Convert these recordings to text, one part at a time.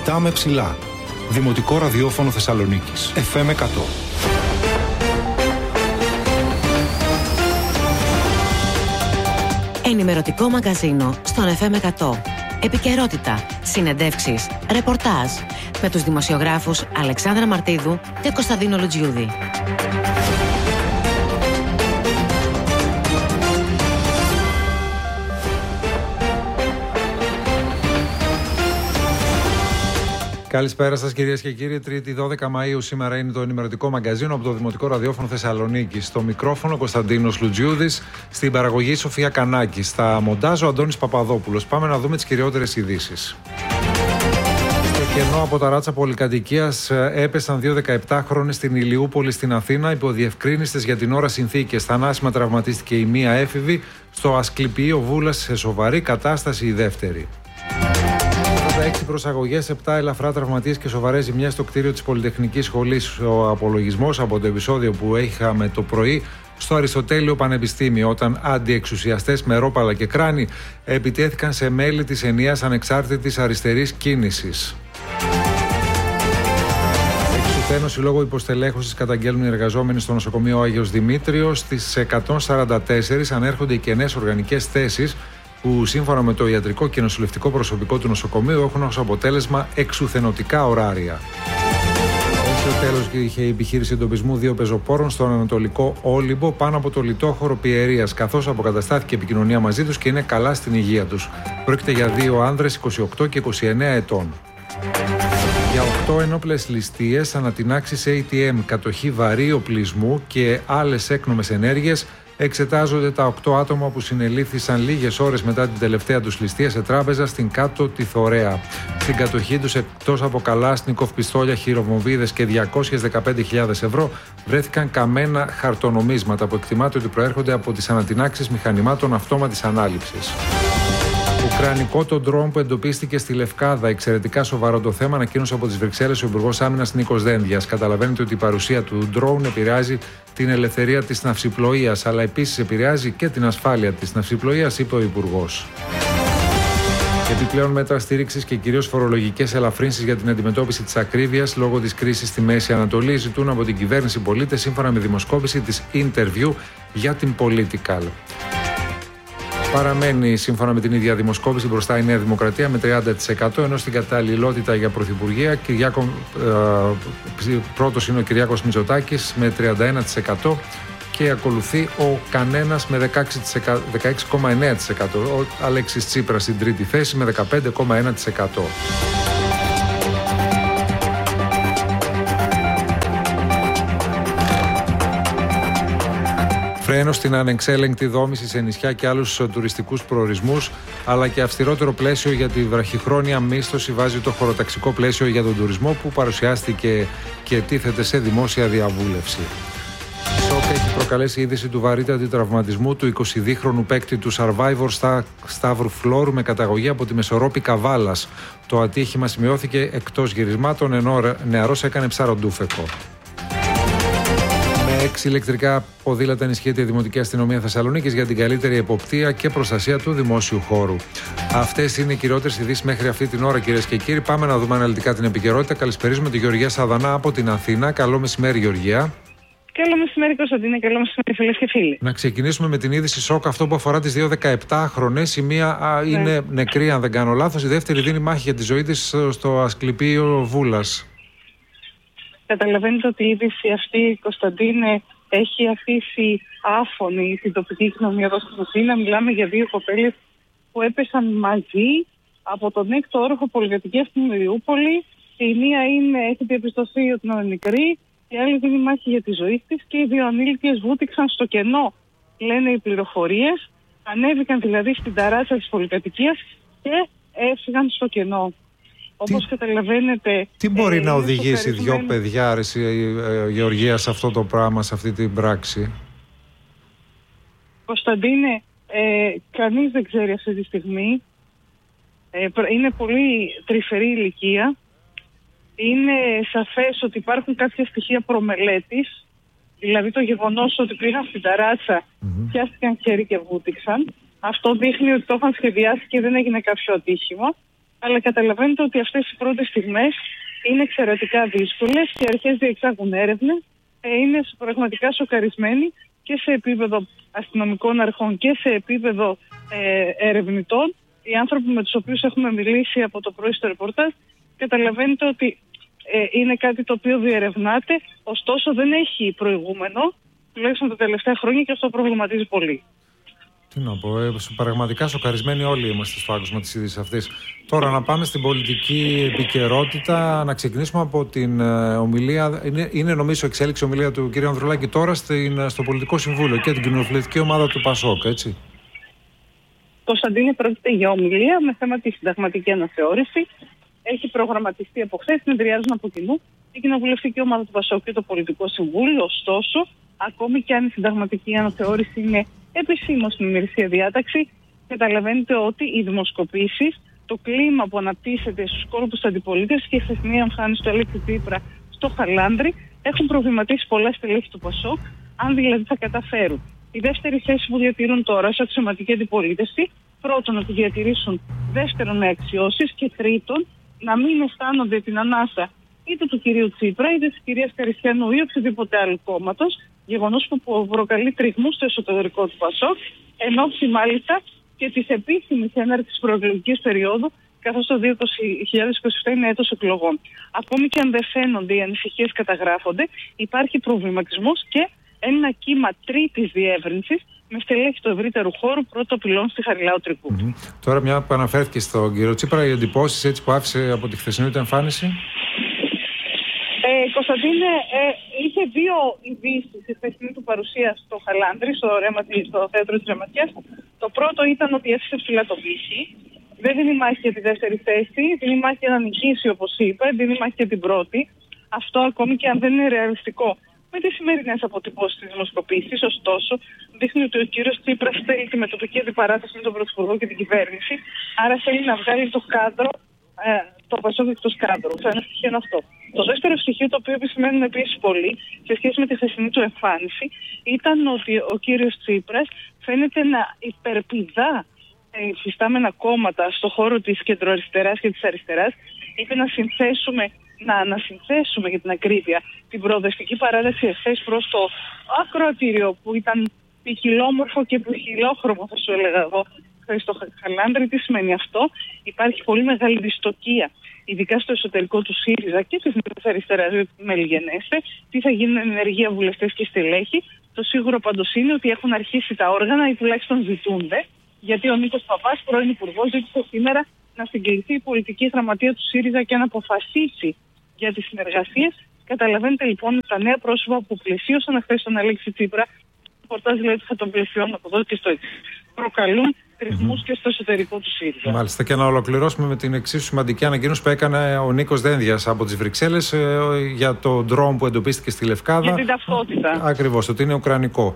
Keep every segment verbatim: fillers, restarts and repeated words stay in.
Πετάμε ψηλά. Δημοτικό ραδιόφωνο Θεσσαλονίκης. εφ εμ εκατό. Ενημερωτικό μαγκαζίνο στον εφ εμ εκατό. Επικαιρότητα, συνεντεύξεις, ρεπορτάζ με τους δημοσιογράφους Αλεξάνδρα Μαρτίδου και Κωνσταντίνο Λουτζιούδη. Καλησπέρα σας κυρίες και κύριοι. Τρίτη δώδεκα Μαΐου σήμερα είναι το ενημερωτικό μαγκαζίνο από το Δημοτικό Ραδιόφωνο Θεσσαλονίκης. Στο μικρόφωνο Κωνσταντίνος Λουτζιούδης, στην παραγωγή Σοφία Κανάκη, στα μοντάζ ο Αντώνης Παπαδόπουλος. Πάμε να δούμε τις κυριότερες ειδήσεις. Στο κενό από ταράτσα πολυκατοικίας έπεσαν δύο δεκαεπτάχρονες στην Ηλιούπολη στην Αθήνα υπό διευκρίνιστες για την ώρα συνθήκες. Θανάσιμα τραυματίστηκε η μία έφηβη, στο Ασκληπιείο Βούλας σε σοβαρή κατάσταση η δεύτερη. έξι προσαγωγές, επτά ελαφρά τραυματίες και σοβαρές ζημιές στο κτίριο της Πολυτεχνικής Σχολής. Ο απολογισμός από το επεισόδιο που είχαμε το πρωί στο Αριστοτέλειο Πανεπιστήμιο, όταν αντιεξουσιαστές με ρόπαλα και κράνη επιτέθηκαν σε μέλη της ενιαίας ανεξάρτητης αριστερής κίνησης. Εξουθένωση λόγω υποστελέχωσης καταγγέλνουν οι εργαζόμενοι στο νοσοκομείο Άγιος Δημήτριος. Στις εκατόν σαράντα τέσσερα ανέρχονται οι κενές οργανικές θέσεις που σύμφωνα με το ιατρικό και νοσηλευτικό προσωπικό του νοσοκομείου έχουν ως αποτέλεσμα εξουθενωτικά ωράρια. Στο τέλος είχε η επιχείρηση εντοπισμού δύο πεζοπόρων στον Ανατολικό Όλυμπο πάνω από το λιτόχωρο Πιερίας, καθώς αποκαταστάθηκε επικοινωνία μαζί τους και είναι καλά στην υγεία τους. Πρόκειται για δύο άνδρες είκοσι οκτώ και είκοσι εννέα ετών. Για οκτώ ενόπλες ληστείες, ανατινάξεις έι τι εμ, κατοχή βαρύ οπλισμού και άλλες έκνομες ενέργειες, εξετάζονται τα οκτώ άτομα που συνελήφθησαν λίγες ώρες μετά την τελευταία τους ληστεία σε τράπεζα στην Κάτω Τιθωρέα. Στην κατοχή τους, εκτός από καλάσνικοφ, πιστόλια, χειροβομβίδες και διακόσιες δεκαπέντε χιλιάδες ευρώ, βρέθηκαν καμένα χαρτονομίσματα που εκτιμάται ότι προέρχονται από τις ανατινάξεις μηχανημάτων αυτόματης ανάληψης. Ουκρανικό το ντρόουν που εντοπίστηκε στη Λευκάδα. Εξαιρετικά σοβαρό το θέμα, ανακοίνωσε από τις Βρυξέλλες ο Υπουργός Άμυνας Νίκος Δένδιας. Καταλαβαίνετε ότι η παρουσία του ντρόουν επηρεάζει την ελευθερία της ναυσιπλοείας, αλλά επίσης επηρεάζει και την ασφάλεια της ναυσιπλοείας, είπε ο Υπουργός. Επιπλέον μέτρα στήριξης και κυρίως φορολογικές ελαφρύνσεις για την αντιμετώπιση της ακρίβειας λόγω της κρίσης στη Μέση Ανατολή ζητούν από την κυβέρνηση πολίτες, σύμφωνα με δημοσκόπηση της Interview για την Political. Παραμένει σύμφωνα με την ίδια δημοσκόπηση μπροστά η Νέα Δημοκρατία με τριάντα τοις εκατό, ενώ στην καταλληλότητα για πρωθυπουργία Κυριάκο, ε, πρώτος είναι ο Κυριάκος Μητσοτάκης με τριάντα ένα τοις εκατό και ακολουθεί ο Κανένας με δεκαέξι κόμμα εννέα τοις εκατό. Ο Αλέξης Τσίπρας στην τρίτη θέση με δεκαπέντε κόμμα ένα τοις εκατό. Φρένο στην ανεξέλεγκτη δόμηση σε νησιά και άλλους τουριστικούς προορισμούς, αλλά και αυστηρότερο πλαίσιο για τη βραχυχρόνια μίσθωση βάζει το χωροταξικό πλαίσιο για τον τουρισμό που παρουσιάστηκε και τίθεται σε δημόσια διαβούλευση. Σοκ έχει προκαλέσει η είδηση του βαρύτατη τραυματισμού του εικοσιδίχρονου παίκτη του Survivor στα Σταύρου Φλόρου με καταγωγή από τη Μεσορόπη Καβάλας. Το ατύχημα σημειώθηκε εκτός γυρισμάτων, ενώ ο νεαρός έκανε ψαροντούφεκο. Με έξι ηλεκτρικά ποδήλατα ενισχύεται η Δημοτική Αστυνομία Θεσσαλονίκης για την καλύτερη εποπτεία και προστασία του δημόσιου χώρου. Αυτές είναι οι κυριότερες ειδήσεις μέχρι αυτή την ώρα, κυρίες και κύριοι. Πάμε να δούμε αναλυτικά την επικαιρότητα. Καλησπερίζουμε τη Γεωργία Σαδανά από την Αθήνα. Καλό μεσημέρι, Γεωργία. Καλό μεσημέρι, Κωνσταντίνε. Καλό μεσημέρι, φίλες και φίλοι. Να ξεκινήσουμε με την είδηση σοκ, αυτό που αφορά τις δύο δεκαεπτάχρονες. Η μία α, είναι ναι. νεκρή, αν δεν κάνω λάθος. Η δεύτερη δίνει μάχη για τη ζωή της στο Ασκληπείο Βούλας. Καταλαβαίνετε ότι η είδηση αυτή, Κωνσταντίνε, έχει αφήσει άφωνη την τοπική κοινωνία εδώ στην Αθήνα. Μιλάμε για δύο κοπέλες που έπεσαν μαζί από τον έκτο όροφο πολυκατοικίας στην Ηλιούπολη. Η μία είναι, έχει διαπιστωθεί ότι είναι νεκρή, η άλλη δίνει μάχη για τη ζωή της και οι δύο ανήλικες βούτυξαν στο κενό, λένε οι πληροφορίες. Ανέβηκαν δηλαδή στην ταράτσα της πολυκατοικίας και έφυγαν στο κενό. Όπως καταλαβαίνετε... Τι μπορεί ε, να οδηγήσει δύο παιδιά, αρέσει, ε, Γεωργία, σε αυτό το πράγμα, σε αυτή την πράξη? Κωνσταντίνε, ε, κανείς δεν ξέρει αυτή τη στιγμή. Ε, είναι πολύ τρυφερή ηλικία. Είναι σαφές ότι υπάρχουν κάποια στοιχεία προμελέτης. Δηλαδή το γεγονός ότι πήγαν στην ταράτσα, mm-hmm. πιάστηκαν χέρι και βούτυξαν. Αυτό δείχνει ότι το είχαν σχεδιάσει και δεν έγινε κάποιο ατύχημα. αλλά καταλαβαίνετε ότι αυτές οι πρώτες στιγμές είναι εξαιρετικά δύσκολες και οι αρχές διεξάγουν έρευνες. Ε, είναι πραγματικά σοκαρισμένοι και σε επίπεδο αστυνομικών αρχών και σε επίπεδο ε, ερευνητών. Οι άνθρωποι με τους οποίους έχουμε μιλήσει από το πρωί στο ρεπορτάζ, καταλαβαίνετε ότι ε, είναι κάτι το οποίο διερευνάται, ωστόσο δεν έχει προηγούμενο, τουλάχιστον τα τελευταία χρόνια, και αυτό προβληματίζει πολύ. Τι να πω, ε, πραγματικά σοκαρισμένοι όλοι είμαστε στο άκουσμα της είδησης αυτής. Τώρα να πάμε στην πολιτική επικαιρότητα, να ξεκινήσουμε από την ε, ομιλία, είναι, είναι νομίζω εξέλιξη ομιλία του κ. Ανδρουλάκη τώρα στην, στο Πολιτικό Συμβούλιο και την κοινοβουλευτική ομάδα του ΠΑΣΟΚ, έτσι. Κωνσταντίνε, πρόκειται για ομιλία με θέμα τη συνταγματική αναθεώρηση. Έχει προγραμματιστεί από χθες, συνεδριάζουν από κοινού η κοινοβουλευτική ομάδα του ΠΑΣΟΚ και το Πολιτικό Συμβούλιο. Ωστόσο, ακόμη και αν η συνταγματική αναθεώρηση είναι επισήμως στην ημερησία διάταξη, καταλαβαίνετε ότι οι δημοσκοπήσεις, το κλίμα που αναπτύσσεται στους κόρπους της αντιπολίτευσης και η χθεσινή εμφάνιση του Αλέξη Τσίπρα στο Χαλάνδρι έχουν προβληματίσει πολλά στελέχη του ΠΑΣΟΚ, αν δηλαδή θα καταφέρουν. Η δεύτερη θέση που διατηρούν τώρα σε αξιωματική αντιπολίτευση, πρώτον να τη διατηρήσουν, δεύτερον με αξιώσεις και τρίτον να μην αισθάνονται την ανάσα είτε του κυρίου Τσίπρα είτε της κυρίας Καριστιανού ή οποιοδήποτε άλλου κόμματος, γεγονός που προκαλεί τριγμούς στο εσωτερικό του ΠΑΣΟΚ, εν ώψη μάλιστα και της επίσημης έναρξης προεκλογικής περίοδου, καθώς το δύο χιλιάδες είκοσι επτά είναι έτος εκλογών. Ακόμη και αν δεν φαίνονται, οι ανησυχίες καταγράφονται, υπάρχει προβληματισμός και ένα κύμα τρίτης διεύρυνσης με στελέχη του ευρύτερου χώρου, πρώτο πυλόν στη Χαριλάου Τρικού. Mm-hmm. Τώρα, μια που αναφέρθηκε στον κύριο Τσίπρα, οι εντυπώσεις έτσι που άφησε από τη χθεσινή του εμφάνιση. Ε, Κωνσταντίνε, ε, είχε δύο ειδήσεις η χθεσινή του παρουσία στο Χαλάνδρι, στο, ρεματι, στο θέατρο της Ρεματιάς. Το πρώτο ήταν ότι έθεσε ψηλά το πύχη. Δεν δίνει μάχη για τη δεύτερη θέση, δίνει μάχη για να νικήσει, όπως είπε, δίνει μάχη για την πρώτη. Αυτό ακόμη και αν δεν είναι ρεαλιστικό με τις σημερινές αποτυπώσεις της δημοσκοπήσης, ωστόσο, δείχνει ότι ο κύριος Τσίπρας θέλει τη μετωπική αντιπαράθεση με τον Πρωθυπουργό και την κυβέρνηση, άρα θέλει να βγάλει το κάδρο, ε, το ΠΑΣΟΚ εκτός κάδρου. Ένα στοιχείο είναι αυτό. Το δεύτερο στοιχείο, το οποίο επισημαίνουν επίσης πολύ σε σχέση με τη χθεσινή του εμφάνιση, ήταν ότι ο κύριος Τσίπρας φαίνεται να υπερπηδά υφιστάμενα κόμματα στον χώρο της κεντροαριστεράς και της αριστεράς. Είπε να συνθέσουμε, να ανασυνθέσουμε για την ακρίβεια την προοδευτική παράταξη ευθέως προς το ακροατήριο που ήταν ποικιλόμορφο και ποικιλόχρωμο, θα σου έλεγα εγώ, στο Χαλάνδρι. Τι σημαίνει αυτό? Υπάρχει πολύ μεγάλη δυστοκία, ειδικά στο εσωτερικό του ΣΥΡΙΖΑ και της Νέας Αριστεράς, με λιγενέστε, τι θα γίνουν ενεργεία βουλευτές και στελέχη. Το σίγουρο πάντως είναι ότι έχουν αρχίσει τα όργανα ή τουλάχιστον ζητούνται, γιατί ο Νίκος Παπάς, πρώην υπουργός, ζήτησε σήμερα να συγκληθεί η πολιτική γραμματεία του ΣΥΡΙΖΑ και να αποφασίσει για τις συνεργασίες. Καταλαβαίνετε λοιπόν τα νέα πρόσωπα που πλαισίωσαν χθες τον Αλέξη Τσίπρα, το πορτάζ λέει ότι θα τον πλαισιώνουν από εδώ και στο εξής. Προκαλούν τριγμούς mm-hmm. και στο εσωτερικό του ΣΥΡΙΖΑ. Μάλιστα, και να ολοκληρώσουμε με την εξίσου σημαντική ανακοίνωση που έκανε ο Νίκος Δένδιας από τις Βρυξέλλες ε, για το ντρόουν που εντοπίστηκε στη Λευκάδα. Για την ταυτότητα. Ακριβώς, ότι είναι ουκρανικό.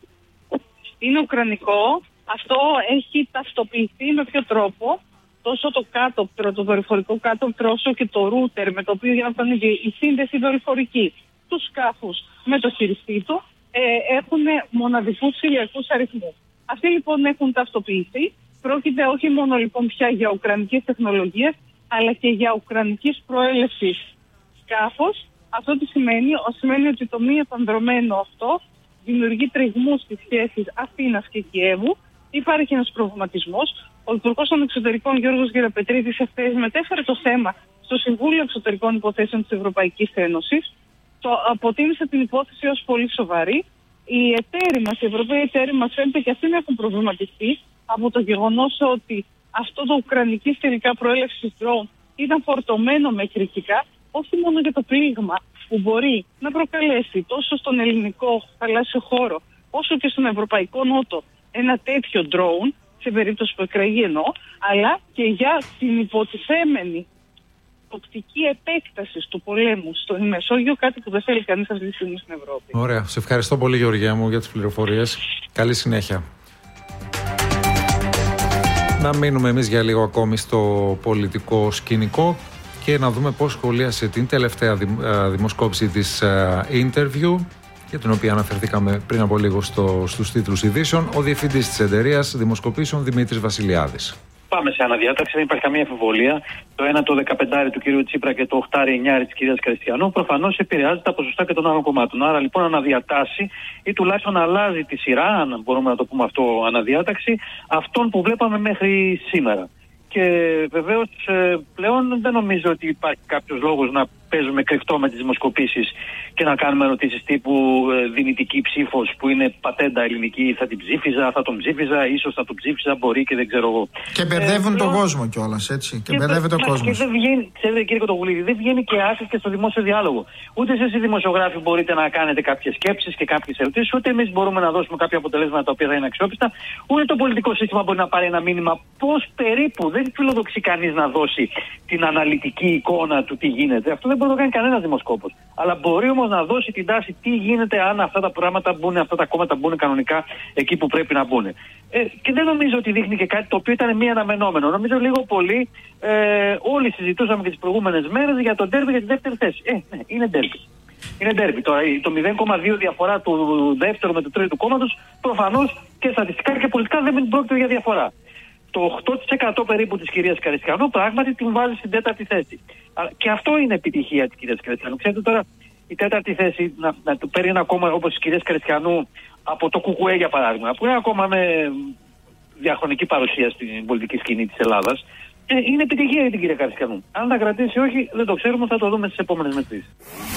Είναι ουκρανικό. Αυτό έχει ταυτοποιηθεί με ποιο τρόπο? Τόσο το κάτωπτρο, το δορυφορικό κάτωπτρο, όσο και το ρούτερ με το οποίο γινόταν η σύνδεση δορυφορική του σκάφους με το χειριστή του, ε, έχουν μοναδικούς ηλιακούς αριθμούς. Αυτοί λοιπόν έχουν ταυτοποιηθεί. Πρόκειται όχι μόνο λοιπόν πια για ουκρανικές τεχνολογίες, αλλά και για ουκρανικής προέλευσης σκάφος. Αυτό τι σημαίνει? Σημαίνει ότι το μη επανδρωμένο αυτό δημιουργεί τριγμούς στις σχέσεις Αθήνας και Κιέβου. Υπάρχει ένας προβληματισμός. Ο Υπουργός των Εξωτερικών Γιώργος Γεραπετρίδης εχθές μετέφερε το θέμα στο Συμβούλιο Εξωτερικών Υποθέσεων της Ευρωπαϊκής Ένωσης. Το αποτίμησε την υπόθεση ως πολύ σοβαρή. Οι εταίροι μας, οι Ευρωπαίοι εταίροι μας, φαίνεται και αυτοί να έχουν προβληματιστεί από το γεγονός ότι αυτό το ουκρανικής τελικά προέλευσης drone ήταν φορτωμένο με κριτικά, όχι μόνο για το πλήγμα που μπορεί να προκαλέσει τόσο στον ελληνικό θαλάσσιο χώρο, όσο και στον ευρωπαϊκό νότο ένα τέτοιο drone, σε περίπτωση που εκραγεί εννοώ, αλλά και για την υποτιθέμενη οπτική επέκταση του πολέμου στον Μεσόγειο, κάτι που δεν θέλει κανείς αυτή τη στιγμή στην Ευρώπη. Ωραία. Σε ευχαριστώ πολύ, Γεωργία μου, για τις πληροφορίες. Καλή συνέχεια. Να μείνουμε εμείς για λίγο ακόμη στο πολιτικό σκηνικό και να δούμε πώς σχολίασε την τελευταία δημοσκόπηση της Interview, για την οποία αναφερθήκαμε πριν από λίγο στο, στους τίτλους ειδήσεων, ο διευθυντής της εταιρείας δημοσκοπήσεων Δημήτρης Βασιλιάδης. πάμε σε αναδιάταξη, δεν υπάρχει καμία αμφιβολία. Το ένα το δεκαπεντάρι του κυρίου Τσίπρα και το οχτάρι εννιάρι της κυρίας Καριστιανού προφανώς επηρεάζει τα ποσοστά και των άλλων κομμάτων. Άρα λοιπόν αναδιατάσσει ή τουλάχιστον αλλάζει τη σειρά, αν μπορούμε να το πούμε αυτό, αναδιάταξη, αυτών που βλέπαμε μέχρι σήμερα. Και βεβαίως πλέον δεν νομίζω ότι υπάρχει κάποιος λόγος να παίζουμε κρυφτό με τις δημοσκοπήσεις και να κάνουμε ερωτήσεις τύπου ε, δυνητική ψήφος που είναι πατέντα ελληνική, θα την ψήφιζα, θα τον ψήφιζα, ίσως θα τον ψήφιζα, μπορεί και δεν ξέρω εγώ. Και μπερδεύουν ε, τον πλέον... κόσμο κιόλας, έτσι. Και, και μπερδεύεται ο κόσμος. Και δεν βγαίνει, ξέρετε κύριε Κοτογουλίδη, δεν βγαίνει και άσχετο και στο δημόσιο διάλογο. Ούτε εσείς οι δημοσιογράφοι μπορείτε να κάνετε κάποιες σκέψεις και κάποιες ερωτήσεις, ούτε εμείς μπορούμε να δώσουμε κάποια αποτελέσματα τα οποία θα είναι αξιόπιστα, ούτε το πολιτικό σύστημα μπορεί να πάρει ένα μήνυμα πώς περίπου. Δεν φιλοδοξεί κανείς να δώσει την αναλυτική εικόνα του τι γίνεται. Αυτό δεν μπορεί να το κάνει κανένας δημοσκόπος. Αλλά μπορεί όμως να δώσει την τάση τι γίνεται αν αυτά τα πράγματα μπουν, αυτά τα κόμματα μπουν κανονικά εκεί που πρέπει να μπουν. Ε, και δεν νομίζω ότι δείχνει και κάτι το οποίο ήταν μη αναμενόμενο. Νομίζω λίγο πολύ ε, όλοι συζητούσαμε και τις προηγούμενες μέρες για το ντέρμπι για τη δεύτερη θέση. Ε, ναι, είναι ντέρμπι. Είναι ντέρμπι. Τώρα το μηδέν κόμμα δύο διαφορά του δεύτερου με του τρίτου κόμματος προφανώς και στατιστικά και πολιτικά δεν πρόκειται για διαφορά. Το οκτώ τοις εκατό περίπου της κυρίας Καριστιανού πράγματι την βάζει στην τέταρτη θέση. Και αυτό είναι επιτυχία της κυρίας Καριστιανού. Ξέρετε τώρα, η τέταρτη θέση να, να του παίρνει ένα κόμμα όπως της κυρίας Καριστιανού από το ΚΚΕ για παράδειγμα, που είναι ακόμα με διαχρονική παρουσία στην πολιτική σκηνή της Ελλάδας, είναι επιτυχία για την κυρία Καριστιανού. Αν τα κρατήσει όχι, δεν το ξέρουμε, θα το δούμε στις επόμενες μετρήσεις.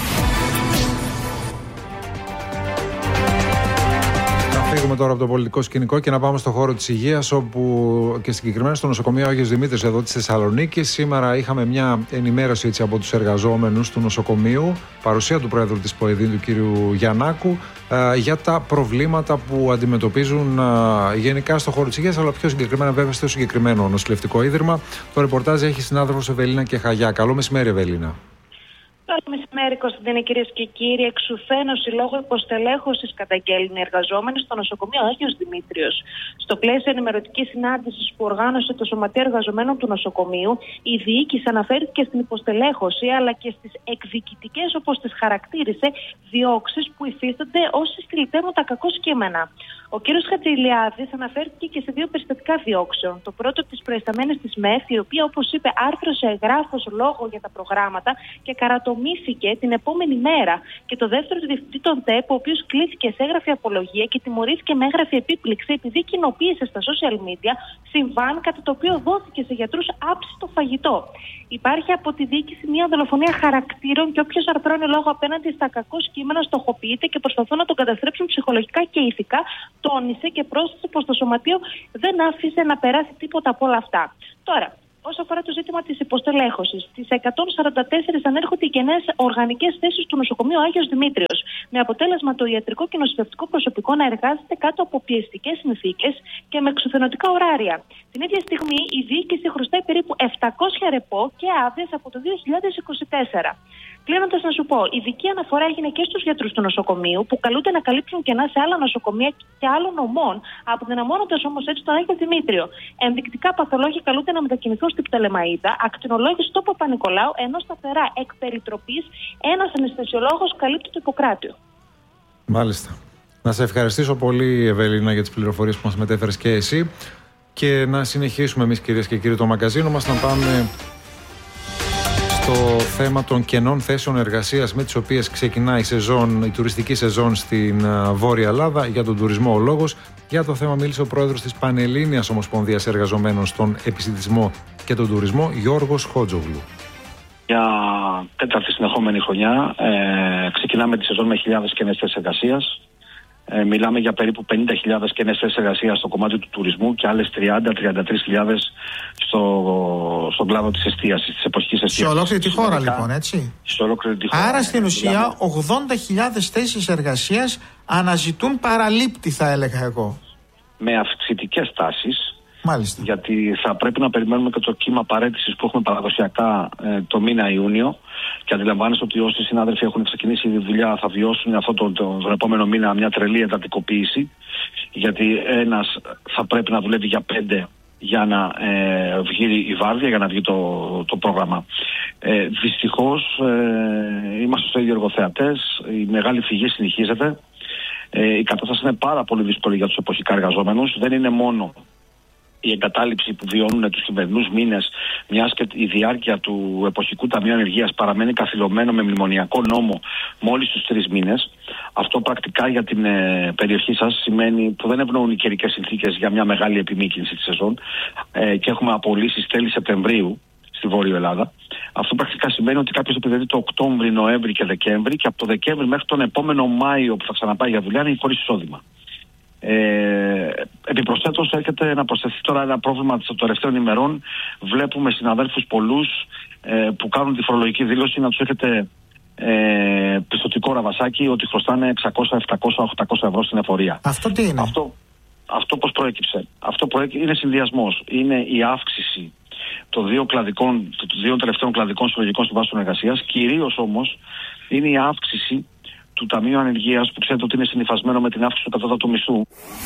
Φύγουμε τώρα από το πολιτικό σκηνικό και να πάμε στο χώρο της υγείας, όπου και συγκεκριμένα στο νοσοκομείο Άγιος Δημήτρης εδώ της Θεσσαλονίκης. Σήμερα είχαμε μια ενημέρωση έτσι, από τους εργαζόμενους του νοσοκομείου, παρουσία του Πρόεδρου της ΠΟΕΔΗΝ, του κ. Γιαννάκου, ε, για τα προβλήματα που αντιμετωπίζουν ε, γενικά στο χώρο της υγείας, αλλά πιο συγκεκριμένα βέβαια στο συγκεκριμένο νοσηλευτικό ίδρυμα. Το ρεπορτάζ έχει συνάδελφος Ευελίνα Κεχαγιά. Καλό μεσημέρι, Ευελίνα. Καλό μεσημέρι, Κωνσταντίνε, κυρίες και κύριοι. Εξουθένωση λόγω υποστελέχωσης καταγγέλνουν οι εργαζόμενοι στο νοσοκομείο Άγιος Δημήτριος. Στο πλαίσιο ενημερωτικής συνάντησης που οργάνωσε το Σωματείο Εργαζομένων του Νοσοκομείου, η διοίκηση αναφέρθηκε στην υποστελέχωση αλλά και στις εκδικητικές, όπως τις χαρακτήρισε, διώξεις που υφίστανται όσοι στυλιτεύουν τα κακό κείμενα. Ο κ. Χατζηλιάδης αναφέρθηκε και σε δύο περιστατικά διώξεων. Το πρώτο της προϊσταμένης της ΜΕΘ, η οποία, όπως είπε, άρθρωσε εγγράφος λόγο για τα προγράμματα και καρατομήθηκε την επόμενη μέρα. Και το δεύτερο του διευθυντή των ΤΕΠ, ο οποίος κλήθηκε σε έγγραφη απολογία και τιμωρήθηκε με έγγραφη επίπληξη επειδή κοινοποίησε στα social media συμβάν κατά το οποίο δόθηκε σε γιατρούς άψιστο φαγητό. Υπάρχει από τη διοίκηση μια δολοφονία χαρακτήρων και όποιος αρθρώνει λόγο απέναντι στα κακό κείμενα στοχοποιείται και προσπαθούν να τον καταστρέψουν ψυχολογικά και ηθικά. Τόνισε και πρόσθεσε πως το σωματείο δεν άφησε να περάσει τίποτα από όλα αυτά. Τώρα, όσο αφορά το ζήτημα της υποστελέχωσης, στις εκατόν σαράντα τέσσερα ανέρχονται οι κενές οργανικές θέσεις του νοσοκομείου Άγιος Δημήτριος, με αποτέλεσμα το ιατρικό και νοσηλευτικό προσωπικό να εργάζεται κάτω από πιεστικές συνθήκες και με εξουθενωτικά ωράρια. Την ίδια στιγμή η διοίκηση χρωστάει περίπου επτακόσια ρεπό και άδειες από το δύο χιλιάδες είκοσι τέσσερα. Κλείνοντας, να σου πω, ειδική αναφορά έγινε και στους γιατρούς του νοσοκομείου που καλούνται να καλύψουν κενά σε άλλα νοσοκομεία και άλλων νομών, αποδυναμώνοντας όμως έτσι τον Άγιο Δημήτριο. Ενδεικτικά παθολόγοι καλούνται να μετακινηθούν στην Πτολεμαΐδα, ακτινολόγοι στο Παπα-Νικολάου, ενώ σταθερά εκ περιτροπής ένας αναισθησιολόγος καλύπτει το Ιπποκράτιο. Μάλιστα. Να σε ευχαριστήσω πολύ, Ευελίνα, για τις πληροφορίες που μας μετέφερες και εσύ. Και να συνεχίσουμε εμείς, κυρίες και κύριοι, το μαγκαζίνο μας, να πάμε το θέμα των κενών θέσεων εργασίας με τις οποίες ξεκινάει η, σεζόν, η τουριστική σεζόν στην Βόρεια Ελλάδα. Για τον τουρισμό ο λόγος. Για το θέμα μίλησε ο πρόεδρος της Πανελλήνιας Ομοσπονδίας Εργαζομένων στον Επισιτισμό και τον Τουρισμό, Γιώργος Χότζογλου. Για τέταρτη συνεχόμενη χρονιά ε, ξεκινάμε τη σεζόν με χιλιάδες κενές θέσεις εργασίας. Ε, μιλάμε για περίπου πενήντα χιλιάδες κενές θέσεις εργασίας στο κομμάτι του τουρισμού και άλλες τριάντα με τριάντα τρεις χιλιάδες στο, στον κλάδο της εστίασης, της εποχικής εστίασης. Σε ολόκληρη τη χώρα, λοιπόν, έτσι. Σε ολόκληρη τη χώρα. Άρα στην ουσία ογδόντα χιλιάδες θέσεις εργασίας αναζητούν παραλήπτη, θα έλεγα εγώ. Με αυξητικές τάσεις. Μάλιστα. Γιατί θα πρέπει να περιμένουμε και το κύμα παραίτησης που έχουμε παραδοσιακά ε, το μήνα Ιούνιο. Και αντιλαμβάνεστε ότι όσοι συνάδελφοι έχουν ξεκινήσει τη δουλειά θα βιώσουν αυτό τον, τον, τον επόμενο μήνα μια τρελή εντατικοποίηση. Γιατί ένας θα πρέπει να δουλεύει για πέντε για να ε, βγει η βάρδια, για να βγει το, το πρόγραμμα. Ε, δυστυχώς ε, είμαστε στο ίδιο εργοθεατές. Η μεγάλη φυγή συνεχίζεται. Ε, η κατάσταση είναι πάρα πολύ δύσκολη για τους εποχικά εργαζόμενους. Δεν είναι μόνο η εγκατάλειψη που βιώνουν τους σημερινούς μήνες, μιας και η διάρκεια του εποχικού Ταμείου Ανεργίας παραμένει καθυλωμένο με μνημονιακό νόμο μόλις τους τρεις μήνες. Αυτό πρακτικά για την ε, περιοχή σας σημαίνει που δεν ευνοούν οι καιρικές συνθήκες για μια μεγάλη επιμήκυνση της σεζόν ε, και έχουμε απολύσεις τέλη Σεπτεμβρίου στη Βόρειο Ελλάδα. Αυτό πρακτικά σημαίνει ότι κάποιος επιδεύει το Οκτώβρη, Νοέμβρη και Δεκέμβρη και από το Δεκέμβρη μέχρι τον επόμενο Μάιο που θα ξαναπάει για δουλειά είναι χωρίς εισόδημα. Ε, επιπροσθέτως έρχεται να προσθεθεί τώρα ένα πρόβλημα των τελευταίων ημερών. Βλέπουμε συναδέλφους πολλούς ε, που κάνουν τη φορολογική δήλωση να τους έχετε ε, πιστωτικό ραβασάκι ότι χρωστάνε εξακόσια, επτακόσια, οχτακόσια ευρώ στην εφορία. Αυτό τι είναι? Αυτό, αυτό πώς προέκυψε? Αυτό προέκυψε, είναι συνδυασμός. Είναι η αύξηση των δύο, κλαδικών, των δύο τελευταίων κλαδικών συλλογικών συμβάσεων εργασίας. Κυρίως όμως είναι η αύξηση του Ταμείου Ανεργίας που ξέρετε ότι είναι συνυφασμένο με την αύξηση του κατώτατου μισθού.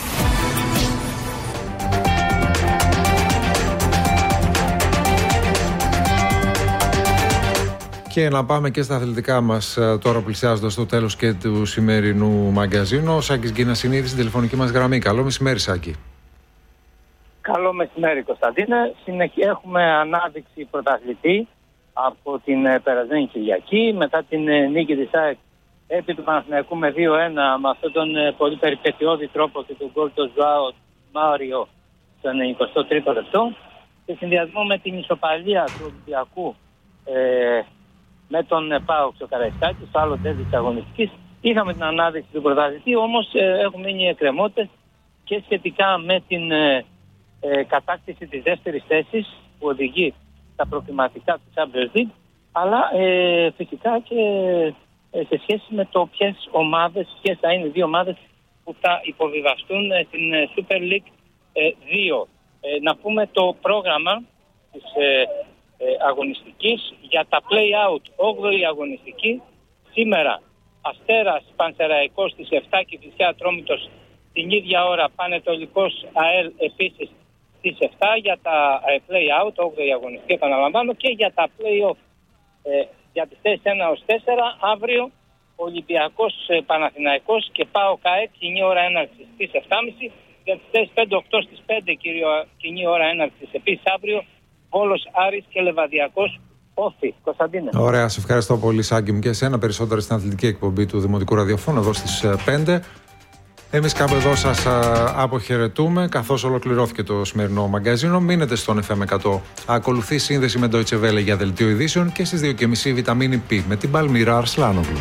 Και να πάμε και στα αθλητικά μας τώρα, πλησιάζοντας το τέλος και του σημερινού μαγκαζίνου. Ο Σάκης Γκίνας είναι ήδη στην τηλεφωνική μας γραμμή. Καλό μεσημέρι, Σάκη. Καλό μεσημέρι, Κωνσταντίνε. Έχουμε ανάδειξη πρωταθλητή από την περασμένη Κυριακή μετά την νίκη της ΑΕΚ επί του Παναθηναϊκού με δύο ένα με αυτόν τον πολύ περιπετειώδη τρόπο και τον γκολ του Ζωάο Μάριο στο ενενηκοστό τρίτο λεπτό, σε συνδυασμό με την ισοπαλία του Ολυμπιακού ε, με τον ΠΑΟΚ στο Καραϊσκάκη, στο άλλο τέλος της αγωνιστικής. Είχαμε την ανάδειξη του πρωταθλητή, όμως ε, έχουν μείνει εκκρεμότητες και σχετικά με την ε, ε, κατάκτηση της δεύτερης θέσης που οδηγεί στα προκριματικά του Champions League, αλλά ε, φυσικά και σε σχέση με το ποιες ομάδες, ποιες θα είναι οι δύο ομάδες που θα υποβιβαστούν στην Super League δύο. Να πούμε το πρόγραμμα της αγωνιστικής για τα play-out, όγδοη αγωνιστική. Σήμερα Αστέρας Πανσεραϊκός στις επτά και Φυσιά Ατρόμητος την ίδια ώρα, Πανετολικός ΑΕΛ επίσης στις επτά για τα play-out, όγδοη αγωνιστική επαναλαμβάνω, και για τα play-off. Για τις θέσεις ένα ως τέσσερα, αύριο Ολυμπιακός Παναθηναϊκός και ΠΑΟΚ ΑΕΚ, κοινή ώρα έναρξης στις επτά και τριάντα. Για τις θέσεις πέντε οκτώ στις πέντε, κοινή ώρα έναρξης επίσης αύριο, Βόλος Άρης και Λεβαδιακός Όφη. Κωνσταντίνε. Ωραία, σε ευχαριστώ πολύ, Σάκη μου, και εσένα. Περισσότερο στην αθλητική εκπομπή του Δημοτικού Ραδιοφώνου εδώ στις πέντε. Εμείς κάπου εδώ σας αποχαιρετούμε, καθώς ολοκληρώθηκε το σημερινό μαγκαζίνο. Μείνετε στον εφ εμ εκατό. Ακολουθεί σύνδεση με Deutsche Welle για δελτίο ειδήσεων και στις δύο και μισή Βιταμίνη Π με την Παλμύρα Αρσλάνογλου.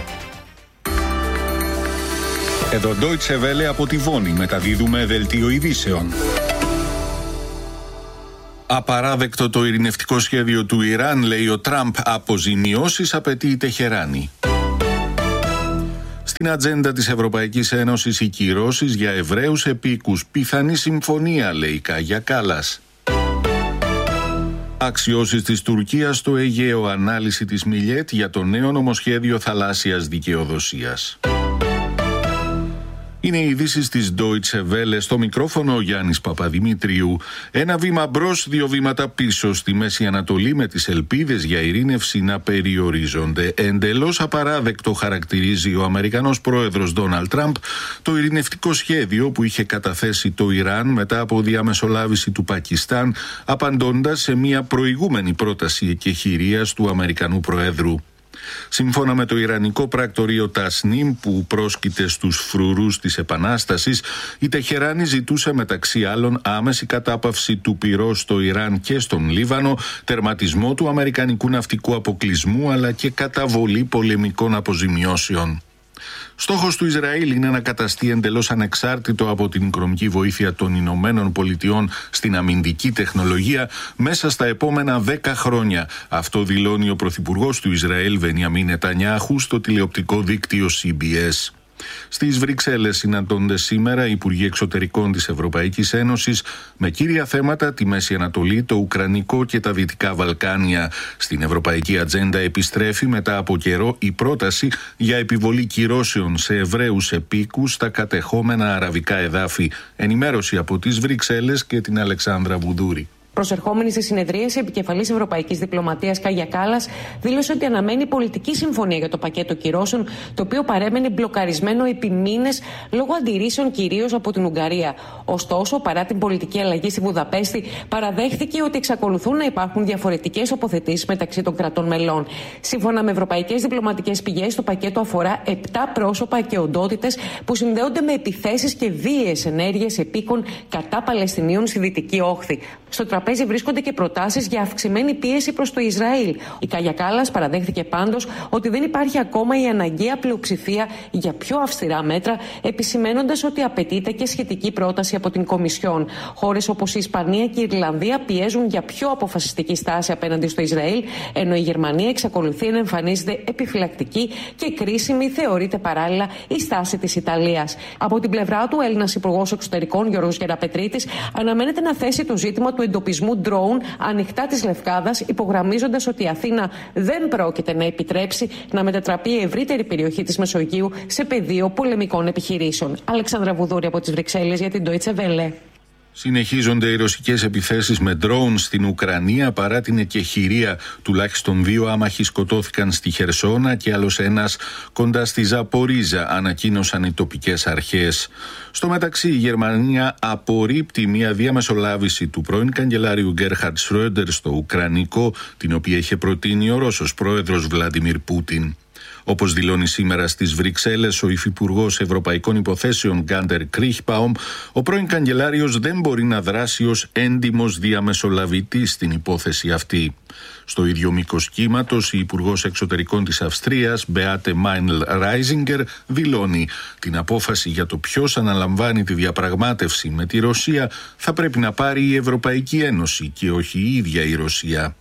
Εδώ Deutsche Welle από τη Βόνη μεταδίδουμε δελτίο ειδήσεων. Απαράδεκτο το ειρηνευτικό σχέδιο του Ιράν, λέει ο Τραμπ. Αποζημιώσεις απαιτεί η Τεχεράνη. Στην ατζέντα της Ευρωπαϊκής Ένωσης οι κυρώσεις για Εβραίους επίκους. Πιθανή συμφωνία, λέει Κάγια Κάλλας. Αξιώσεις της Τουρκίας στο Αιγαίο. Ανάλυση της Μιλιέτ για το νέο νομοσχέδιο θαλάσσιας δικαιοδοσίας. Είναι οι ειδήσεις της Deutsche Welle, στο μικρόφωνο ο Γιάννης Παπαδημητρίου. Ένα βήμα μπρος, δύο βήματα πίσω στη Μέση Ανατολή, με τις ελπίδες για ειρήνευση να περιορίζονται. Εντελώς απαράδεκτο χαρακτηρίζει ο Αμερικανός πρόεδρος Ντόναλντ Τραμπ το ειρηνευτικό σχέδιο που είχε καταθέσει το Ιράν μετά από διαμεσολάβηση του Πακιστάν, απαντώντας σε μια προηγούμενη πρόταση εκεχηρίας του Αμερικανού Προέδρου. Σύμφωνα με το Ιρανικό πρακτορείο Τασνίμ, που πρόσκειται στους φρουρούς της Επανάστασης, η Τεχεράνη ζητούσε μεταξύ άλλων άμεση κατάπαυση του πυρός στο Ιράν και στον Λίβανο, τερματισμό του αμερικανικού ναυτικού αποκλεισμού αλλά και καταβολή πολεμικών αποζημιώσεων. Στόχος του Ισραήλ είναι να καταστεί εντελώς ανεξάρτητο από την οικονομική βοήθεια των Ηνωμένων Πολιτειών στην αμυντική τεχνολογία μέσα στα επόμενα δέκα χρόνια. Αυτό δηλώνει ο Πρωθυπουργός του Ισραήλ, Μπενιαμίν Νετανιάχου, στο τηλεοπτικό δίκτυο σι μπι ες. Στις Βρυξέλλες συναντώνται σήμερα οι Υπουργοί Εξωτερικών της Ευρωπαϊκής Ένωσης με κύρια θέματα τη Μέση Ανατολή, το Ουκρανικό και τα Δυτικά Βαλκάνια. Στην Ευρωπαϊκή Ατζέντα επιστρέφει μετά από καιρό η πρόταση για επιβολή κυρώσεων σε Εβραίους επίκους στα κατεχόμενα αραβικά εδάφη. Ενημέρωση από τις Βρυξέλλες και την Αλεξάνδρα Βουδούρη. Προσερχόμενη στη συνεδρίαση, επικεφαλής Ευρωπαϊκής Διπλωματίας Κάγια Κάλλας δήλωσε ότι αναμένει πολιτική συμφωνία για το πακέτο κυρώσεων, το οποίο παρέμενε μπλοκαρισμένο επί μήνες λόγω αντιρρήσεων κυρίως από την Ουγγαρία. Ωστόσο, παρά την πολιτική αλλαγή στη Βουδαπέστη, παραδέχθηκε ότι εξακολουθούν να υπάρχουν διαφορετικές τοποθετήσεις μεταξύ των κρατών μελών. Σύμφωνα με ευρωπαϊκές διπλωματικές πηγές, το πακέτο αφορά επτά πρόσωπα και οντότητες που συνδέονται με επιθέσεις και βίαιες ενέργειες επίκων κατά Παλαιστινίων στη Δυτική Όχθη. Στο τραπέζι βρίσκονται και προτάσεις για αυξημένη πίεση προς το Ισραήλ. Η Κάγια Κάλλας παραδέχθηκε πάντως ότι δεν υπάρχει ακόμα η αναγκαία πλειοψηφία για πιο αυστηρά μέτρα, επισημαίνοντας ότι απαιτείται και σχετική πρόταση από την Κομισιόν. Χώρες όπως η Ισπανία και η Ιρλανδία πιέζουν για πιο αποφασιστική στάση απέναντι στο Ισραήλ, ενώ η Γερμανία εξακολουθεί να εμφανίζεται επιφυλακτική και κρίσιμη θεωρείται παράλληλα η στάση της Ιταλίας. Από την πλευρά του, ο Έλληνας Υπουργός Εξωτερικών Γιώργος Γεραπετρίτης αναμένεται να θέσει το ζήτημα του εντοπισμού ντρόουν ανοιχτά της Λευκάδας, υπογραμμίζοντας ότι η Αθήνα δεν πρόκειται να επιτρέψει να μετατραπεί η ευρύτερη περιοχή της Μεσογείου σε πεδίο πολεμικών επιχειρήσεων. Αλεξάνδρα Βουδούρη από τις Βρυξέλλες για την Deutsche Welle. Συνεχίζονται οι ρωσικές επιθέσεις με ντρόουν στην Ουκρανία παρά την εκεχηρία. Τουλάχιστον δύο άμαχοι σκοτώθηκαν στη Χερσόνα και άλλος ένας κοντά στη Ζαπορίζα, ανακοίνωσαν οι τοπικές αρχές. Στο μεταξύ, η Γερμανία απορρίπτει μια διαμεσολάβηση του πρώην καγκελάριου Γκέρχαρτ Σρόιντερ στο Ουκρανικό, την οποία είχε προτείνει ο Ρώσος πρόεδρος Βλάντιμιρ Πούτιν. Όπως δηλώνει σήμερα στις Βρυξέλλες ο Υφυπουργός Ευρωπαϊκών Υποθέσεων Γκάντερ Κρίχπαουμ, ο πρώην καγκελάριος δεν μπορεί να δράσει ως έντιμος διαμεσολαβητής στην υπόθεση αυτή. Στο ίδιο μήκος κύματος, η Υπουργός Εξωτερικών της Αυστρίας, Μπεάτε Μάινελ Ράιζιγκερ, δηλώνει την απόφαση για το ποιος αναλαμβάνει τη διαπραγμάτευση με τη Ρωσία θα πρέπει να πάρει η Ευρωπαϊκή Ένωση και όχι η ίδια η Ρωσία.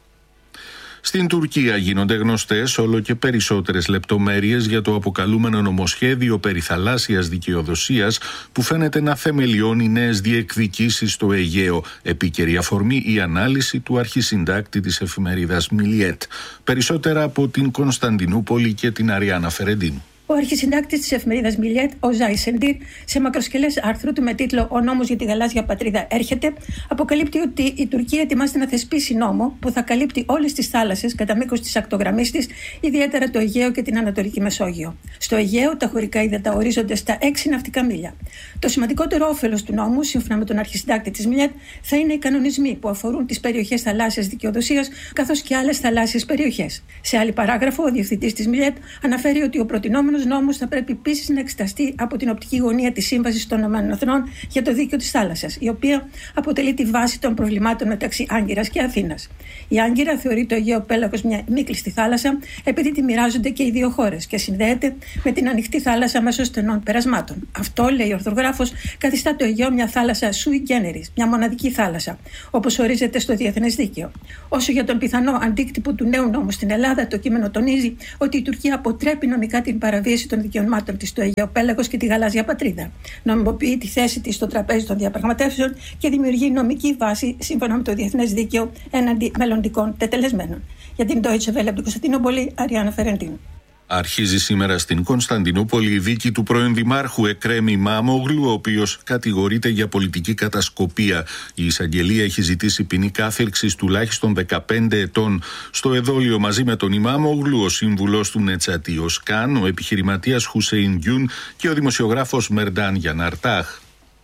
Στην Τουρκία γίνονται γνωστές όλο και περισσότερες λεπτομέρειες για το αποκαλούμενο νομοσχέδιο περί θαλάσσιας δικαιοδοσίας που φαίνεται να θεμελιώνει νέες διεκδικήσεις στο Αιγαίο. Επίκαιρη αφορμή η ανάλυση του αρχισυντάκτη της εφημερίδας Μιλιέτ. Περισσότερα από την Κωνσταντινούπολη και την Αριάννα Φερεντίνου. Ο αρχισυντάκτης της εφημερίδας Μιλιέτ, ο Ζάι Σεντήρ, σε μακροσκελές άρθρο του με τίτλο «Ο νόμος για τη γαλάζια πατρίδα έρχεται», αποκαλύπτει ότι η Τουρκία ετοιμάζεται να θεσπίσει νόμο που θα καλύπτει όλες τις θάλασσες κατά μήκος της ακτογραμμής της, ιδιαίτερα το Αιγαίο και την Ανατολική Μεσόγειο. Στο Αιγαίο, τα χωρικά ύδατα ορίζονται στα έξι ναυτικά μίλια. Το σημαντικότερο όφελος του νόμου, σύμφωνα με τον αρχισυντάκτη της Μιλιέτ, θα είναι οι κανονισμοί που αφορούν τις περιοχές θαλάσσιας δικαιοδοσίας καθώς και άλλες θαλάσσιες περιοχές. Σε άλλη παράγραφο, ο διευθυντής της Μιλιέτ αναφέρει ότι ο προτινόμενος νόμος θα πρέπει επίσης να εξεταστεί από την οπτική γωνία της Σύμβασης των Ηνωμένων Εθνών για το Δίκαιο της Θάλασσας, η οποία αποτελεί τη βάση των προβλημάτων μεταξύ Άγκυρας και Αθήνας. Η Άγκυρα θεωρεί το Αιγαίο πέλαγος μια μη κλειστή θάλασσα, επειδή τη μοιράζονται και οι δύο χώρες και συνδέεται με την ανοιχτή θάλασσα μέσω στενών περασμάτων. Αυτό, λέει ο ορθογράφος, καθιστά το Αιγαίο μια θάλασσα sui generis, μια μοναδική θάλασσα, όπως ορίζεται στο διεθνές δίκαιο. Όσο για τον πιθανό αντίκτυπο του νέου νόμου στην Ελλάδα, το κείμενο τονίζει ότι η Τουρκία αποτρέπει νομικά την παραβίαση των δικαιωμάτων της στο Αιγαίο πέλαγος και τη γαλάζια πατρίδα. Νομιμοποιεί τη θέση της στο τραπέζι των διαπραγματεύσεων και δημιουργεί νομική βάση σύμφωνα με το διεθνές δίκαιο έναντι μελλοντικών τετελεσμένων. Για την Deutsche Welle από την Κωνσταντινούπολη, Αριάννα Φερεντίνου. Αρχίζει σήμερα στην Κωνσταντινούπολη η δίκη του πρώην Δημάρχου Εκρέμ Μάμογλου, ο οποίος κατηγορείται για πολιτική κατασκοπία. Η εισαγγελία έχει ζητήσει ποινή κάθελξης τουλάχιστον δεκαπέντε ετών. Στο εδόλιο μαζί με τον Μάμογλου, ο σύμβουλος του Νετσατί Οσκάν, ο επιχειρηματίας Χουσέιν Γκιούν και ο δημοσιογράφος Μερντάν Γιαναρτάχ.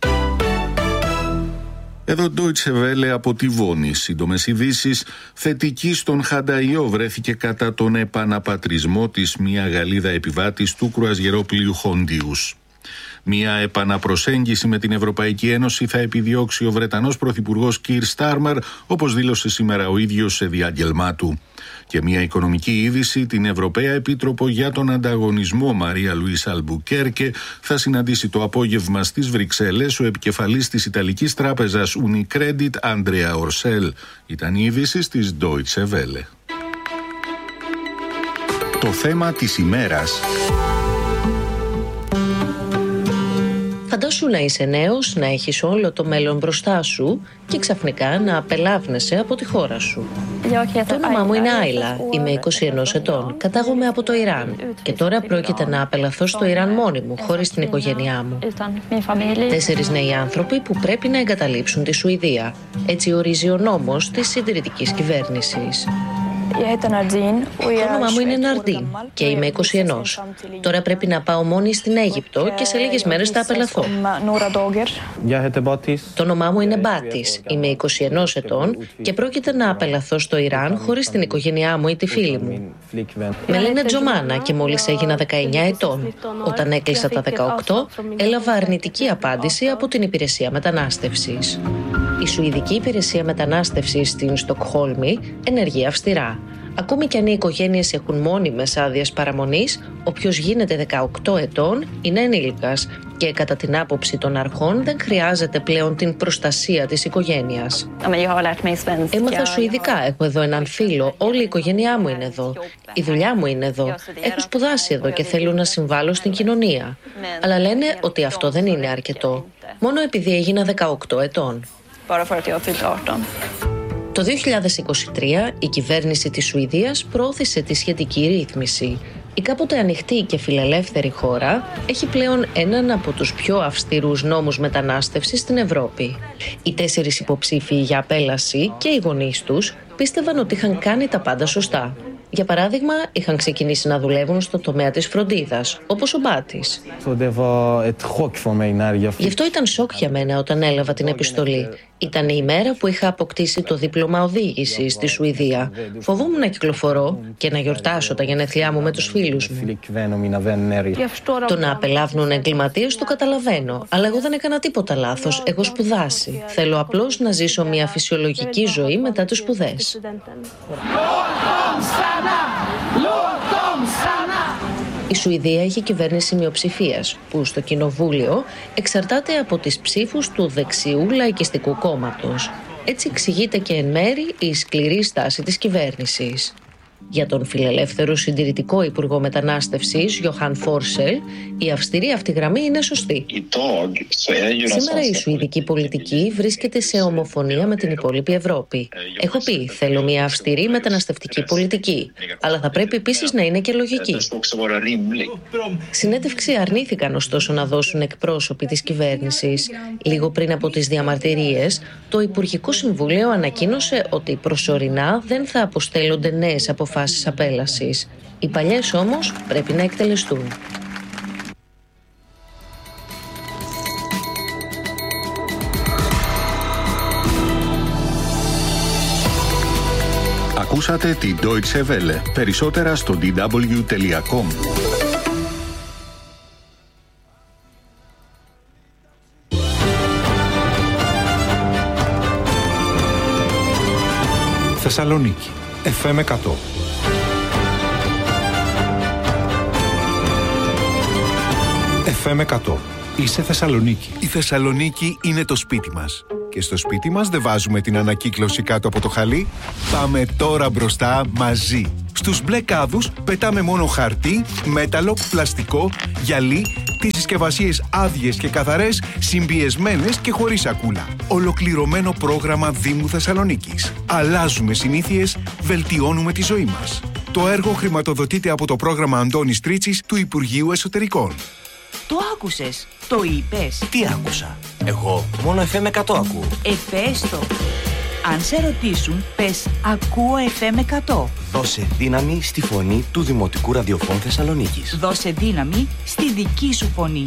Εδώ Deutsche Welle από τη Βόνη. Σύντομες ειδήσεις. Θετική στον Χανταϊό βρέθηκε κατά τον επαναπατρισμό της μια Γαλλίδα επιβάτης του κρουαζιερόπλοιου Χόντιους. Μια επαναπροσέγγιση με την Ευρωπαϊκή Ένωση θα επιδιώξει ο Βρετανός Πρωθυπουργός Κίρ Στάρμερ, όπως δήλωσε σήμερα ο ίδιος σε διάγγελμά του. Και μια οικονομική είδηση, την Ευρωπαία Επίτροπο για τον Ανταγωνισμό Μαρία Λουίσα Αλμπουκέρκε θα συναντήσει το απόγευμα στις Βρυξέλλες ο επικεφαλής της Ιταλικής Τράπεζας Unicredit Andrea Orcel. Ήταν η είδηση της Deutsche Welle. Το θέμα της ημέρας. Φαντάζομαι Φαντάσου να είσαι νέος, να έχεις όλο το μέλλον μπροστά σου και ξαφνικά να απελάβνεσαι από τη χώρα σου. Το όνομά μου είναι Άιλα, είμαι είκοσι ένα ετών, κατάγομαι από το Ιράν και τώρα πρόκειται να απελαθώ στο Ιράν μόνη μου, χωρίς την οικογένειά μου. Τέσσερις νέοι άνθρωποι που πρέπει να εγκαταλείψουν τη Σουηδία. Έτσι ορίζει ο νόμος της συντηρητικής κυβέρνησης. Το όνομά μου είναι Ναρντίν και είμαι είκοσι ένα. Τώρα πρέπει να πάω μόνη στην Αίγυπτο και σε λίγες μέρες θα απελαθώ. Το όνομά μου είναι Μπάτης, είμαι είκοσι ένα ετών και πρόκειται να απελαθώ στο Ιράν χωρίς την οικογένειά μου ή τη φίλη μου. Με λένε Τζομάνα και μόλις έγινα δεκαεννιά ετών. Όταν έκλεισα τα δεκαοκτώ, έλαβα αρνητική απάντηση από την υπηρεσία μετανάστευσης. Η Σουηδική Υπηρεσία Μετανάστευσης στην Στοκχόλμη ενεργεί αυστηρά. Ακόμη κι αν οι οικογένειες έχουν μόνιμες άδειες παραμονής, όποιος γίνεται δεκαοκτώ ετών είναι ενήλικας και κατά την άποψη των αρχών δεν χρειάζεται πλέον την προστασία της οικογένειας. Έμαθα σουηδικά, έχω εδώ έναν φίλο, όλη η οικογένειά μου είναι εδώ. Η δουλειά μου είναι εδώ. Έχω σπουδάσει εδώ και θέλω να συμβάλλω στην κοινωνία. Αλλά λένε ότι αυτό δεν είναι αρκετό. Μόνο επειδή έγινα δεκαοκτώ ετών. Το δύο χιλιάδες είκοσι τρία η κυβέρνηση της Σουηδίας προώθησε τη σχετική ρύθμιση. Η κάποτε ανοιχτή και φιλελεύθερη χώρα έχει πλέον έναν από τους πιο αυστηρούς νόμους μετανάστευσης στην Ευρώπη. Οι τέσσερις υποψήφιοι για απέλαση και οι γονείς τους πίστευαν ότι είχαν κάνει τα πάντα σωστά. Για παράδειγμα, είχαν ξεκινήσει να δουλεύουν στο τομέα της φροντίδας, όπως ο Μπάτης. Γι' αυτό ήταν σοκ για μένα όταν έλαβα την επιστολή. Ήταν η ημέρα που είχα αποκτήσει το δίπλωμα οδήγησης στη Σουηδία. Φοβόμουν να κυκλοφορώ και να γιορτάσω τα γενέθλιά μου με τους φίλους μου. Το να απελάβνουν εγκληματίες το καταλαβαίνω, αλλά εγώ δεν έκανα τίποτα λάθος. Έχω σπουδάσει. Θέλω απλώς να ζήσω μια φυσιολογική ζωή μετά τις σπουδές. Η Σουηδία έχει κυβέρνηση μειοψηφίας, που στο κοινοβούλιο εξαρτάται από τις ψήφους του δεξιού λαϊκιστικού κόμματος. Έτσι εξηγείται και εν μέρη η σκληρή στάση της κυβέρνησης. Για τον φιλελεύθερο συντηρητικό Υπουργό Μετανάστευσης, Γιοχάν Φόρσελ, η αυστηρή αυτή γραμμή είναι σωστή. Σήμερα η σουηδική πολιτική βρίσκεται σε ομοφωνία με την υπόλοιπη Ευρώπη. Έχω πει, θέλω μια αυστηρή μεταναστευτική πολιτική, αλλά θα πρέπει επίσης να είναι και λογική. Συνέντευξη αρνήθηκαν ωστόσο να δώσουν εκπρόσωποι της κυβέρνησης. Λίγο πριν από τις διαμαρτυρίες, το Υπουργικό Συμβούλιο ανακοίνωσε ότι προσωρινά δεν θα αποστέλλονται νέες αποφάσεις απέλασης. Οι παλιές όμως πρέπει να εκτελεστούν. Ακούσατε την Deutsche Welle. Περισσότερα στο ντι ντάμπλιου τελεία κομ. Θεσσαλονίκη, εφ εμ εκατό. εφ εμ εκατό. Είσαι Θεσσαλονίκη. Η Θεσσαλονίκη είναι το σπίτι μας. Και στο σπίτι μας δεν βάζουμε την ανακύκλωση κάτω από το χαλί. Πάμε τώρα μπροστά μαζί. Στους μπλε κάδους πετάμε μόνο χαρτί, μέταλλο, πλαστικό, γυαλί, τις συσκευασίες άδειες και καθαρές, συμπιεσμένες και χωρίς σακούλα. Ολοκληρωμένο πρόγραμμα Δήμου Θεσσαλονίκης. Αλλάζουμε συνήθειες, βελτιώνουμε τη ζωή μας. Το έργο χρηματοδοτείται από το πρόγραμμα Αντώνης Τρίτσης του Υπουργείου Εσωτερικών. Το άκουσες, το είπες. Τι άκουσα? Εγώ μόνο εφ εμ εκατό ακούω. Ε, πες το. Αν σε ρωτήσουν, πες ακούω εφ εμ εκατό. Δώσε δύναμη στη φωνή του Δημοτικού Ραδιοφώνου Θεσσαλονίκης. Δώσε δύναμη στη δική σου φωνή.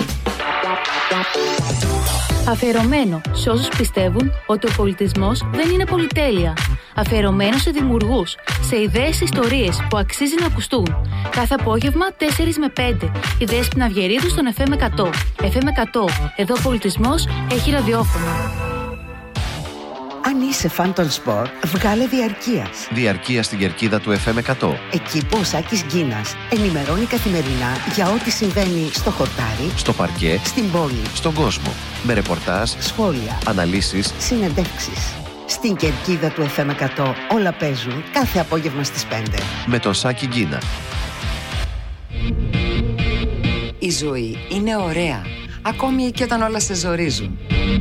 Αφιερωμένο σε όσους πιστεύουν ότι ο πολιτισμός δεν είναι πολυτέλεια. Αφιερωμένο σε δημιουργούς, σε ιδέες, ιστορίες που αξίζει να ακουστούν. Κάθε απόγευμα τέσσερα με πέντε. Η Δέσποινα Αυγερίδου στον εφ εμ εκατό. εφ εμ εκατό. Εδώ ο πολιτισμός έχει ραδιόφωνο. Αν είσαι φαν των σπορ, βγάλε διαρκείας. Διαρκεία στην κερκίδα του εφ εμ εκατό. Εκεί που ο Σάκης Γκίνας ενημερώνει καθημερινά για ό,τι συμβαίνει στο χορτάρι, στο παρκέ, στην πόλη, στον κόσμο. Με ρεπορτάζ, σχόλια, αναλύσεις, συνεντεύξεις. Στην κερκίδα του εφ εμ εκατό όλα παίζουν κάθε απόγευμα στις πέντε. Με τον Σάκη Γκίνα. Η ζωή είναι ωραία. ακόμη και όταν όλα σε ζορίζουν.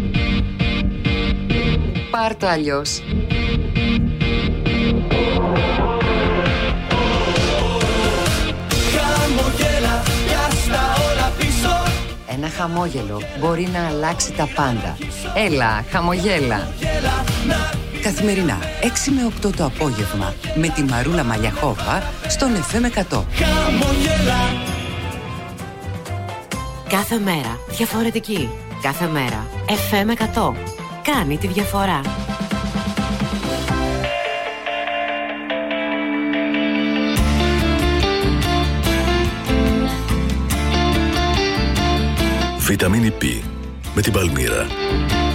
Πάρ' το αλλιώς. Χαμογέλα, πιάστα όλα πίσω. Ένα χαμόγελο μπορεί να αλλάξει τα πάντα. Έλα, χαμογέλα. Καθημερινά, έξι με οκτώ το απόγευμα, με τη Μαρούλα Μαλιαχόβα, στον εφ εμ εκατό. Χαμογέλα. Κάθε μέρα διαφορετική. Κάθε μέρα εφ εμ εκατό. Κάνει τη διαφορά. Βιταμίνη Π με την Παλμύρα.